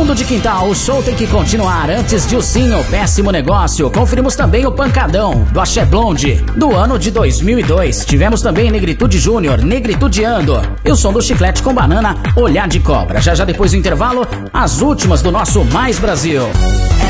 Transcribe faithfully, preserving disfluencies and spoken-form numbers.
Fundo de Quintal, o show tem que continuar. Antes de Ursinho, Péssimo Negócio. Conferimos também o Pancadão, do Axé Blonde, do ano de dois mil e dois. Tivemos também Negritude Júnior, Negritudeando. E o som do Chiclete com Banana, Olhar de Cobra. Já já depois do intervalo, as últimas do nosso Mais Brasil.